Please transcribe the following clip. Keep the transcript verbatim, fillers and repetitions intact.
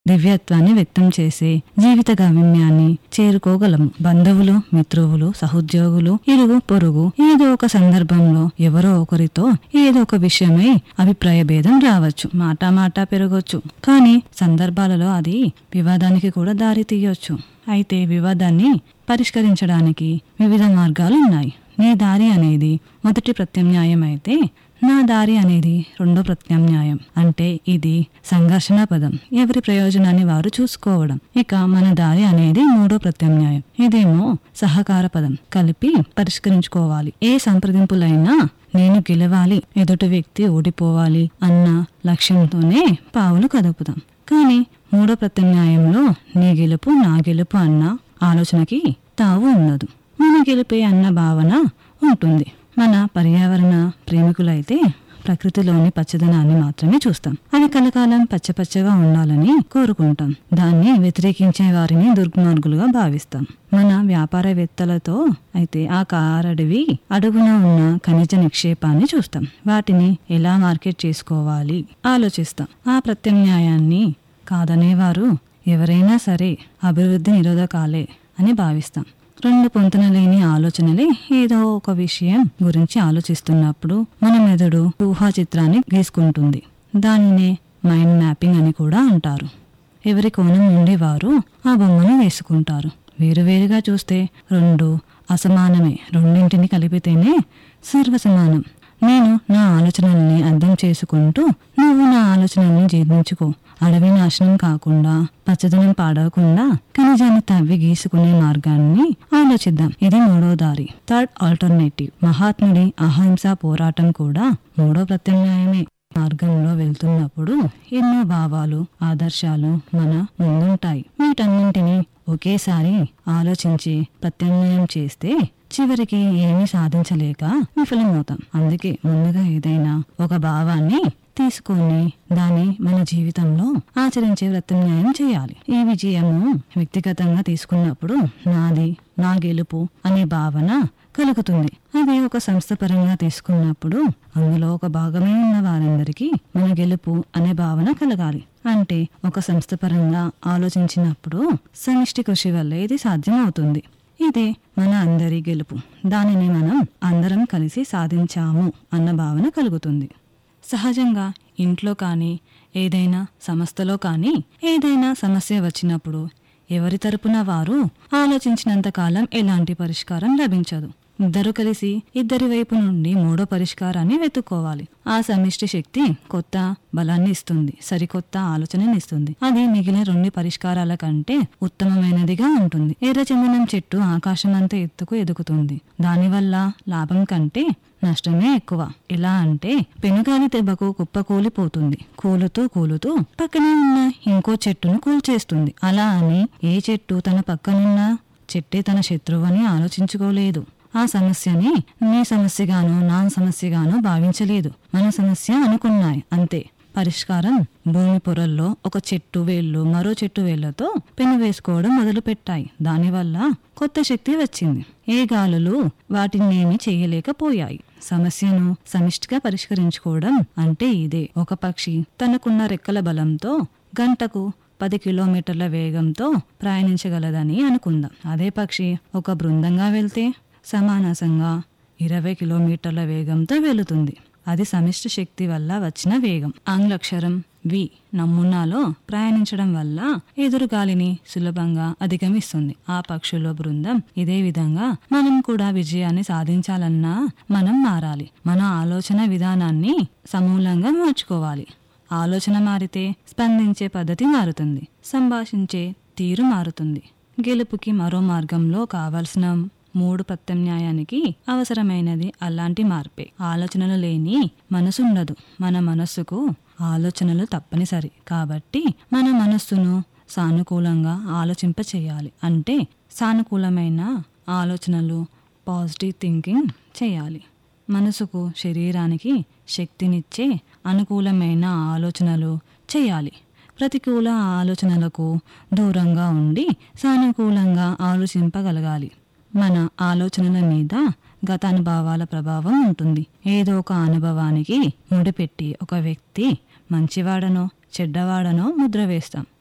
దివ్యత్వాన్ని వ్యక్తం చేసే జీవిత గమ్యాన్ని చేరుకోగలము. బంధువులు, మిత్రువులు, సహోద్యోగులు, ఇరుగు పొరుగు ఏదో ఒక సందర్భంలో ఎవరో ఒకరితో ఏదో ఒక విషయమై అభిప్రాయ భేదం రావచ్చు, మాట మాట పెరగొచ్చు. కానీ సందర్భాలలో అది వివాదానికి కూడా దారి తీయొచ్చు. అయితే వివాదాన్ని పరిష్కరించడానికి వివిధ మార్గాలు ఉన్నాయి. నీ దారి అనేది మొదటి ప్రత్యామ్నాయం అయితే నా దారి అనేది రెండో ప్రత్యామ్నాయం. అంటే ఇది సంఘర్షణ పదం, ఎవరి ప్రయోజనాన్ని వారు చూసుకోవడం. ఇక మన దారి అనేది మూడో ప్రత్యామ్నాయం. ఇదేమో సహకార పదం, కలిపి పరిష్కరించుకోవాలి. ఏ సంప్రదింపులైనా నేను గెలవాలి, ఎదుటి వ్యక్తి ఓడిపోవాలి అన్న లక్ష్యంతోనే పావులు కదుపుతాం. కానీ మూడో ప్రత్యామ్నాయంలో నీ గెలుపు నా గెలుపు అన్న ఆలోచనకి తావు ఉండదు. మన గెలిపే అన్న భావన ఉంటుంది. మన పర్యావరణ ప్రేమికులైతే ప్రకృతిలోని పచ్చదనాన్ని మాత్రమే చూస్తాం. అది కలకాలం పచ్చపచ్చగా ఉండాలని కోరుకుంటాం. దాన్ని వ్యతిరేకించే వారిని దుర్మార్గులుగా భావిస్తాం. మన వ్యాపారవేత్తలతో అయితే ఆ కారడవి అడుగున ఉన్న ఖనిజ నిక్షేపాన్ని చూస్తాం. వాటిని ఎలా మార్కెట్ చేసుకోవాలి ఆలోచిస్తాం. ఆ ప్రత్యామ్నాయాన్ని కాదనేవారు ఎవరైనా సరే అభివృద్ధి నిరోధకాలే అని భావిస్తాం. రెండు పొంతన లేని ఆలోచనలే ఏదో ఒక విషయం గురించి ఆలోచిస్తున్నప్పుడు మన మెదడు ఊహా చిత్రాన్ని గీసుకుంటుంది. దానినే మైండ్ మ్యాపింగ్ అని కూడా అంటారు. ఎవరి కోణం నుండి వారు ఆ బొమ్మను వేసుకుంటారు. వేరువేరుగా చూస్తే రెండు అసమానమే, రెండింటిని కలిపితేనే సర్వసమానం. నేను నా ఆలోచనల్ని అర్థం చేసుకుంటూ నువ్వు నా ఆలోచనల్ని జీర్ణించుకో. అడవి నాశనం కాకుండా, పచ్చదనం పాడవకుండా ఖనిజాన్ని తవ్వి గీసుకునే మార్గాన్ని ఆలోచిద్దాం. ఇది మూడో దారి, థర్డ్ ఆల్టర్నేటివ్. మహాత్ముడి అహింసా పోరాటం కూడా మూడో ప్రత్యామ్నాయమే. మార్గంలో వెళ్తున్నప్పుడు ఎన్నో భావాలు, ఆదర్శాలు మన ముందుంటాయి. వీటన్నింటినీ ఒకేసారి ఆలోచించి ప్రత్యామ్నాయం చేస్తే చివరికి ఏమీ సాధించలేక విఫలమవుతాం. అందుకే ముందుగా ఏదైనా ఒక భావాన్ని తీసుకొని దాన్ని మన జీవితంలో ఆచరించే ప్రత్యామ్నాయం చేయాలి. ఈ విజయము వ్యక్తిగతంగా తీసుకున్నప్పుడు నాది, నా గెలుపు అనే భావన కలుగుతుంది. అదే ఒక సంస్థ పరంగా తీసుకున్నప్పుడు అందులో ఒక భాగమే ఉన్న వారందరికీ మన గెలుపు అనే భావన కలగాలి. అంటే ఒక సంస్థ పరంగా ఆలోచించినప్పుడు సమిష్టి కృషి వల్ల ఇది సాధ్యం అవుతుంది. ఇదే మన అందరి గెలుపు. దానిని మనం అందరం కలిసి సాధించాము అన్న భావన కలుగుతుంది. సహజంగా ఇంట్లో కానీ, ఏదైనా సంస్థలో కానీ ఏదైనా సమస్య వచ్చినప్పుడు ఎవరి తరపున వారు ఆలోచించినంత కాలం ఎలాంటి పరిష్కారం లభించదు. ఇద్దరు కలిసి ఇద్దరి వైపు నుండి మూడో పరిష్కారాన్ని వెతుక్కోవాలి. ఆ సమిష్టి శక్తి కొత్త బలాన్ని ఇస్తుంది, సరికొత్త ఆలోచనని ఇస్తుంది. అది మిగిలిన రెండు పరిష్కారాల కంటే ఉత్తమమైనదిగా ఉంటుంది. ఎర్రచందనం చెట్టు ఆకాశం అంతా ఎత్తుకు ఎదుగుతుంది. దానివల్ల లాభం కంటే నష్టమే ఎక్కువ. ఎలా అంటే పెనుగాలి దెబ్బకు కుప్ప కూలిపోతుంది. కూలుతూ కూలుతూ పక్కనే ఉన్న ఇంకో చెట్టును కూల్చేస్తుంది. అలా అని ఏ చెట్టు తన పక్కనున్న చెట్టే తన శత్రువు అని ఆలోచించుకోలేదు. ఆ సమస్యని నీ సమస్యగానో నా సమస్యగానో భావించలేదు. మన సమస్య అనుకున్నాయి అంతే. పరిష్కారం భూమి పొరల్లో ఒక చెట్టు వేళ్ళు మరో చెట్టు వేళ్లతో పెను వేసుకోవడం మొదలు పెట్టాయి. దానివల్ల కొత్త శక్తి వచ్చింది. ఏ గాలులు వాటినేమి చేయలేకపోయాయి. సమస్యను సమిష్టిగా పరిష్కరించుకోవడం అంటే ఇదే. ఒక పక్షి తనకున్న రెక్కల బలంతో గంటకు పది కిలోమీటర్ల వేగంతో ప్రయాణించగలదని అనుకుందాం. అదే పక్షి ఒక బృందంగా వెళ్తే సమానాసంగా ఇరవై కిలోమీటర్ల వేగంతో వెళుతుంది. అది సమిష్టి శక్తి వల్ల వచ్చిన వేగం. ఆంగ్లక్షరం వి నమూనాలో ప్రయాణించడం వల్ల ఎదురు గాలిని సులభంగా అధిగమిస్తుంది ఆ పక్షుల బృందం. ఇదే విధంగా మనం కూడా విజయాన్ని సాధించాలన్నా మనం మారాలి. మన ఆలోచన విధానాన్ని సమూలంగా మార్చుకోవాలి. ఆలోచన మారితే స్పందించే పద్ధతి మారుతుంది, సంభాషించే తీరు మారుతుంది. గెలుపుకి మరో మార్గంలో కావలసిన మూడు ప్రత్యామ్నాయానికి అవసరమైనది అలాంటి మార్పే. ఆలోచనలు లేని మనసు ఉండదు. మన మనస్సుకు ఆలోచనలు తప్పనిసరి. కాబట్టి మన మనస్సును సానుకూలంగా ఆలోచింప చేయాలి. అంటే సానుకూలమైన ఆలోచనలు, పాజిటివ్ థింకింగ్ చేయాలి. మనసుకు, శరీరానికి శక్తినిచ్చే అనుకూలమైన ఆలోచనలు చేయాలి. ప్రతికూల ఆలోచనలకు దూరంగా ఉండి సానుకూలంగా ఆలోచింపగలగాలి. మన ఆలోచనల మీద గత అనుభవాల ప్రభావం ఉంటుంది. ఏదో ఒక అనుభవానికి ముడిపెట్టి ఒక వ్యక్తి మంచివాడనో చెడ్డవాడనో ముద్ర వేస్తాం.